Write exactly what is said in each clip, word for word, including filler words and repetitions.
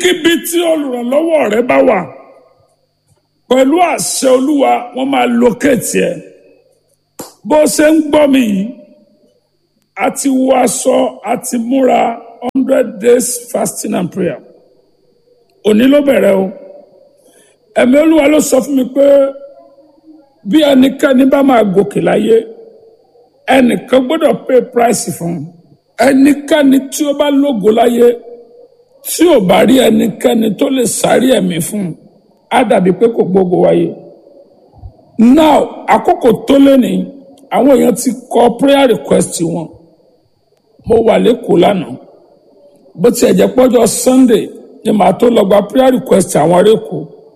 ibikíbi tí olùrànlọ́wọ́ rẹ bá wà pẹ̀lú àṣẹ olúwa wọ́n máa locate ẹ bó ṣe ń gbọ́ mi yìí àti wọ aṣọ àti múra hundred days fasting and prayer òní ló bẹ̀rẹ̀ o ẹ̀mí olúwa ló sọ fún mi pé bí ẹnikẹ́ni bá máa gòkè láyé ẹnìkan gbọ́dọ̀ pay price fún un ẹnikẹ́ni tí ó bá lógo láyé tí ò bá rí ẹnikẹ́ni tó lè sáré ẹ̀mí fún un á dàbí pé kò gbógo wáyé. Now àkókò tó lé ní àwọn èèyàn ti kọ prayer request wọn mo wà lẹ́kọ̀ọ́ lánàá bó tiẹ̀ jẹ́ pọ́jọ́ Sunday ni màá tó lọ gba prayer request àwọn ará Èkó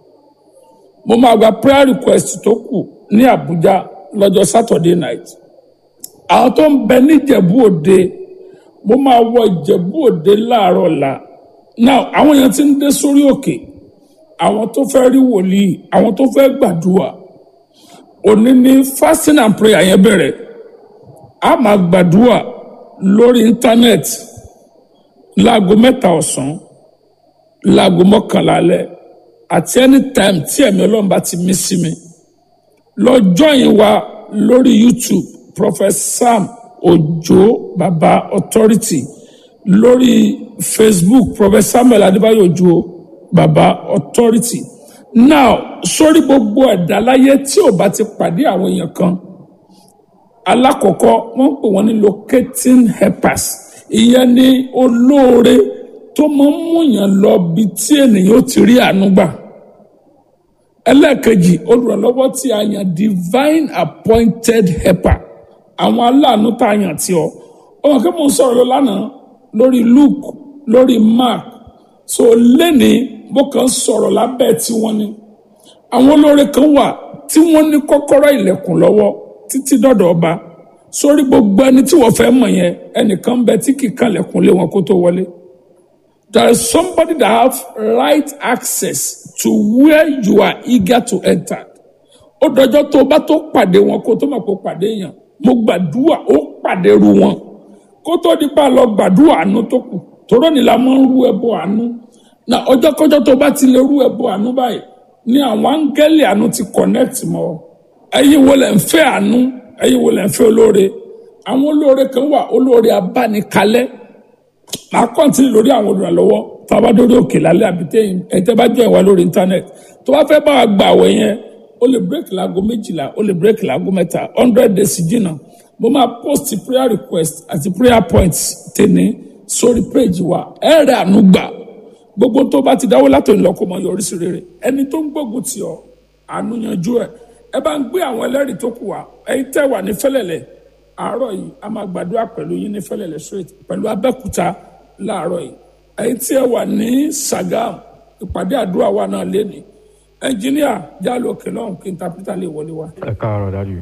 mo máa gba prayer request tó kù ní Àbújá lọ́jọ́ Saturday night àwọn tó ń bẹ ní Ìjẹ̀bú Òde mo máa wọ Ìjẹ̀bú Òde láàárọ̀ ọ̀la now àwọn èèyàn ti ń dé sórí òkè àwọn tó fẹ́ rí wòlíì àwọn tó fẹ́ gbàdúrà òní ní fasting and prayer yẹn bẹ̀rẹ̀ a máa gbàdúrà lórí íńtánẹ́ẹ̀tì láago mẹ́ta ọ̀sán láago mọ́kànlá alẹ́ àti anytime tí ẹ̀mí Ọlọ́run bá ti mí sí mi lọ join wa lórí YouTube Prophet Sam Ojo Baba Authority lórí Facebook Prophet Samuel Adébáyò Ojo Baba Authority now sórí gbogbo ẹ̀dá láyé tí ò bá ti pàdé àwọn èèyàn kan alákọ̀ọ́kọ́ wọ́n pè wọ́n ní locating helpers ìyẹn ní olóore tó máa ń múyàn lọ bí tí ènìyàn ó ti rí àánú gbà ẹlẹ́ẹ̀kejì olùrànlọ́wọ́ tí a yàn divine appointed helper àwọn aláàánú tá a yàn tí ọ ọmọ kí mo ń sọ̀rọ̀ lọ lánàá lórí Luke lórí Mark so lẹ́ni bó kàn sọ̀rọ̀ lábẹ́ tí wọ́n ní àwọn olóore kan wà tí wọ́n ní kọ́kọ́rọ́ ilẹ̀kùn lọ́wọ́ títí dọ́dọ̀ ọba sórí gbogbo ẹni tí wọ́n fẹ́ mọ̀ yẹn ẹnìkan bẹ tí kì í kànlẹ̀kùn lé wọn kó tó wọlé. There is somebody that have right access to where you are eager to enter. Ó dọjọ́ tó bá tó pàdé wọn kó tó mọ̀ kó pàdé yàn mo gbàdúrà ó pàdé ru wọn kó tó di pa lọ gbàdúrà àánú tó kù tòró ni la máa ń rú ẹbọ àánú na ọjọ́ kọjọ́ tó bá ti lè rú ẹbọ àánú báyìí ni àwọn áńgẹ́lì àánú ti connect mọ́ ẹ̀yin wo lẹ ń fẹ́ àánú ẹ̀yin wo lẹ ń fẹ́ olóore àwọn olóore kan wà olóore abánikalẹ̀ máa kọ́ntínì lórí àwọn olùrànlọ́wọ́ tá a bá dórí òkè lálẹ́ àbí tẹ́yìn ẹ̀tẹ́ bá jẹ́ ìwà lórí íńtánẹ́ẹ̀tì tó bá fẹ́ bá wa gbà àwẹ̀ yẹn ó lè bírèkì láago méjìlá ó lè bírèkì láago mẹ́ta hundred days jìnnà mo máa post prayer request àti prayer points tẹ̀lé sórí page wa ẹ̀rẹ̀ àánú gbà gbogbo tó bá ti dáwọ́ látòun lọ kó mọ yọrí sí rere ẹni tó ń gbógun tì ọ́ àánú yanjú ẹ̀ ẹ bá ń gbé àwọn ẹlẹ́rìí tó kù wá ẹ̀yin tẹ́ wà ní fẹ́lẹ̀lẹ̀ àárọ̀ yìí a máa gbàdúrà pẹ̀lú yín ní fẹ́lẹ̀lẹ̀ straight pẹ̀lú Abẹ́òkúta láàárọ̀ yìí ẹ̀yin tí ẹ wà ní Sàgámù ìpàdé àdúrà wa náà léni ẹnjìníà jálò òkè lọ́hùn kí ntàpítà lè wọlé wa. ẹ káàárọ̀ dájú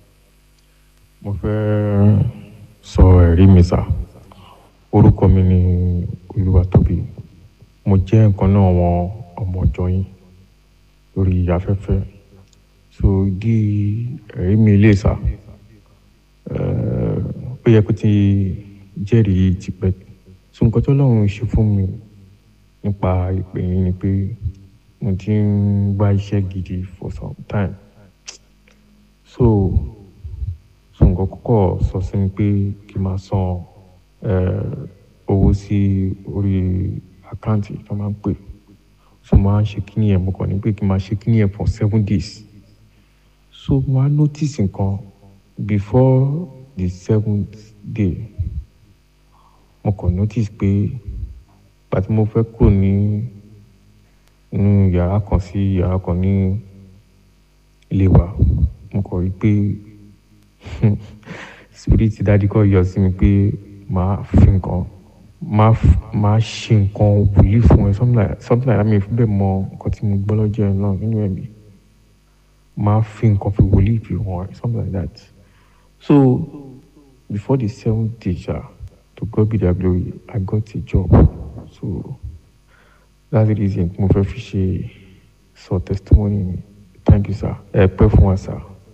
mo fẹ́ sọ ẹ̀rí mi sá orúkọ mi ni Olúwatóbi mo jẹ́ nǹkan náà wọn ọmọ ọjọ́ yín lórí afẹ́fẹ́ so di ẹ̀rí mi lè sá ó yẹ kó ti jẹ́rìí tipẹ́ so nǹkan tó lọ́run ṣe fún mi nípa ìpè yín ni pé mo ti ń gba iṣẹ́ gidi for some time so so nǹkan kọ́kọ́ sọ sí mi pé kí n máa san owó sí orí àkáǹtì tó máa ń pè so máa ń ṣe kíní ẹ̀ mo kàn ní pé kí n máa ṣe kíní ẹ̀ for seven days so mo á notice nǹkan before the seventh day mo kàn notice pé pàtí mo fẹ́ kúrò ní inú yàrá kan sí yàrá kan ní ilé wa mo kàn rí pé spirit dáàdi kọ́ yọ sí mi pé màá fi nǹkan máa máa ṣe nǹkan wòlíì fún ẹ something like something like that mi fún bẹ́ẹ̀ mọ nǹkan tí mo gbọ́ lọ́jọ́ ẹ̀ náà nínú ẹ̀mí máa fi nǹkan fi wòlíì fi hàn ẹ something like that so before the seventh day ja to God be the glory I got a job so that's the reason mo fẹ́ fi ṣe sọ testimony mi thank you sir ẹ pẹ́ fún wa sir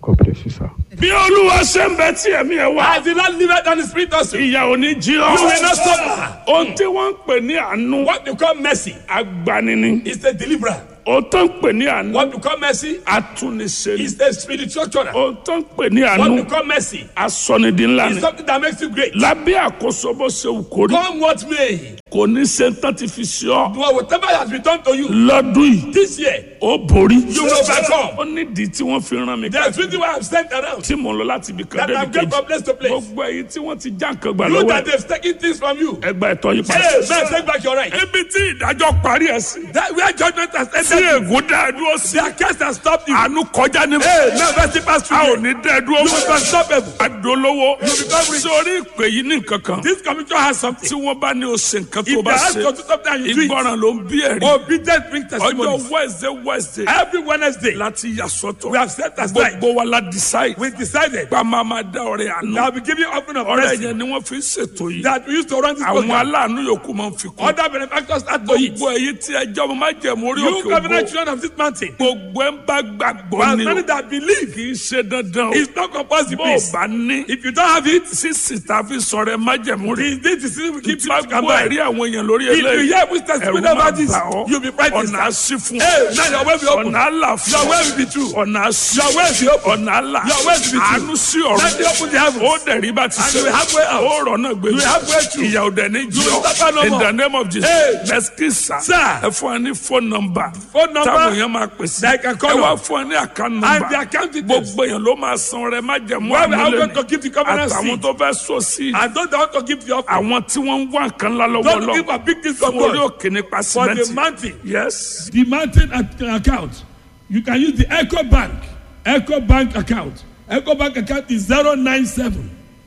God bless you, sir. bí olúwa ṣe ń bẹ tí ẹ̀mí ẹ wá. As the Lord liveth and the Spirit also. You ìyà ò ní jí ọ. will not suffer. ohun tí wọ́n ń pè ní àánú. What you call mercy agbanini. is the deliverer. ohun tó ń pè ní àánú. What you call mercy atúnisẹ ni. is the spiritual children. ohun tó ń pè ní What àánú. you call mercy asọnidi ńlá is ni. something that makes you great. lábẹ́ àkóso bó ṣe wù kórí. Come what may, kò ní ṣe ń tán ti fi ṣe ọ́. whatever has been done to you lọ́dún yìí this year, ó borí. you will overcome. ó nídìí tí wọ́n fi rán mi There's káàkiri. reason why I'm sent around. tí mo lọ láti ibi kan That I'm débi going from kejì. place to place. gbogbo èyí tí wọ́n ti já nǹkan gbà You lọ́wọ́ that ẹ̀. they've taken things from you. ẹgbà ẹ̀tọ́ yìí padà. Hey, man, take back your right. ibi tí ìdájọ́ parí ẹ̀ sí. That where judgment has tí entered, ègún dá ẹ dúró sí. their case has stopped you. àánú kọjá ní. Hey, man, mercy pass a through ò you. ní dá ẹ dúró. You will be unstoppable. adolówó. become rich. sórí ìpè yìí ní nǹkan kan. This commission has something. tí wọ́n bá ní o ṣe nǹkan tó If they bá ask ṣe. you to do something and you do it, ìgbọràn ló ń bí ẹ̀rí. obedience brings testimonies. ọjọ́ wednesday wednesday. Every Wednesday, láti yà sọ́tọ̀. we have set aside. gbogbo wa la decide. We decided gba máa ma dá ọrẹ àánú. that we give you offering of ọrẹ mercy yẹn ni wọ́n fi ń ṣètò yìí. that we used to run this àwọn program. aláàánú yòókù máa ń fi kún. Other benefactors start to eat. gbogbo èyí tí ẹjọ́ mo máa jẹ̀mú orí You òkè covenant ògbó. children of this mountain. gbogbo ẹ̀ ń bá gbàgbọ́ But ni many o. that believe kì í ṣe dandan o. it's not compulsory, bó o please. bá ní. If you don't have it, sísì tá a fi sọ̀rọ̀ ẹ má jẹ̀mú rí. this is we keep bá you can gbọ́ buy. ẹ̀rí àwọn èèyàn lórí If you eléyìí. hear which testimony ẹ̀rù máa about this, bà ọ́. you'll be frightened. ọ̀nà àṣì fún Hey, now your way will be open. ọ̀nà àlà fún Your way will be true. ọ̀nà àṣì Your way will be open. ọ̀nà àlà Your way will be true. àánú sí ọ̀run. Let me open the heavens. ó dẹ̀rí bá ti And ṣe. you will have way out. ó rọ̀ náà gbé. You will have way through. ìyà òdẹ ní jí You will ọ. suffer no in more. the name of Jesus. Hey. lẹ́sìkìsà. Sir. ẹ fún ẹ ní phone number. Phone number táwọn èèyàn máa pèsè. that I can call ẹ wá on. fún ẹ ní account And number. the account details. gbogbo èèyàn ló máa san rẹ má jẹ̀mú Where we are àmúlẹ̀ going to give the covenant àtàwọn seed. tó fẹ́ sọ sí. And those that want to give the offering. àwọn tí wọ́n ń wá nǹkan ńlá lọ́wọ́ Don't lọ. give a big thing from fún orí God. òkè nípa For the sìmẹ́ntì. mountain. yes. The mountain ac- account, you can use the Echo Bank, Echo Bank account. Echo Bank account is zero nine seven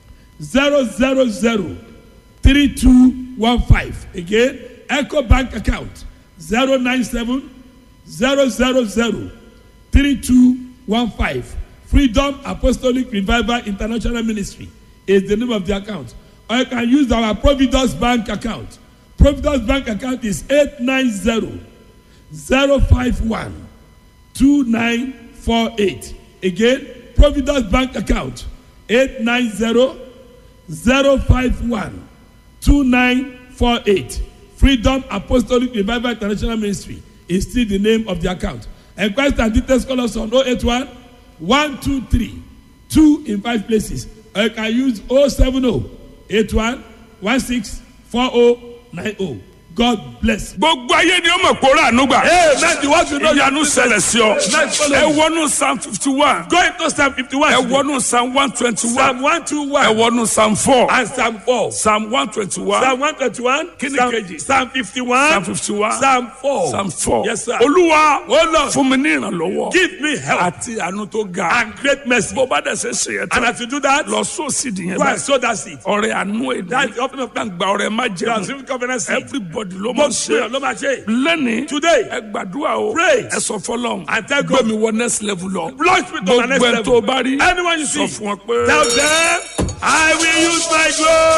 zero zero zero three two one five. Again, Echo Bank account zero nine seven zero zero zero three two one five. Freedom Apostolic Revival International Ministry is the name of the account. Or you can use our Providence Bank account. Providence Bank account is eight nine zero zero five one two nine four eight. Again, Providence Bank account eight nine zero zero five one two nine four eight. Freedom Apostolic Revival International Ministry is still the name of the account. Enquest and details call us on oh eight one one two three two in five places. Or you can use oh seven oh eight one one six four oh nine oh. God bless. gbogbo ayé ni ó mọ̀ kó rà ànúgbà. Hey, man, the ones you know. ìyanu ṣẹlẹ̀ sí ọ. Nice follow. ẹ wọnú psalm fifty one. Go into Psalm fifty-one. ẹ wọnú psalm one twenty one. Psalm one two one. ẹ wọnú psalm four. And Psalm four. psalm one twenty one. Psalm one twenty-one. Kí ni Psalm, kejì? Psalm fifty-one. psalm fifty one. Psalm four. psalm four. Yes, sir. olúwa Oh, Lord. fún mi ní ìrànlọ́wọ́. Give me help àti àánú tó ga. and great mercy. bó bá dẹ̀ ṣe ṣe yẹn And tán. as you do that, lọ sóòsì dìyẹn go and báyìí. sow that seed. ọrẹ àánú èdè. That's the opening of time. gbàgbà ọrẹ má You have jẹun. received covenant seed. everybody ló máa Most prayer, ṣe. no matter. lẹ́ni. Today, ẹ gbàdúrà o. Pray. ẹ sọ fọlọ́n. And tell gbé God. mi wọ next level lọ. Launch me to the next gbogbo ẹ level. tó bá rí. Anyone you see, sọ fún ọ pé. tell them, I will use my glory.